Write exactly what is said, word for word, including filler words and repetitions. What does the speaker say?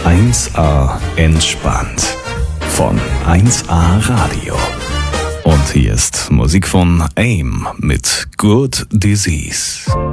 eins A entspannt von eins A Radio. Und hier ist Musik von AIM mit Good Disease.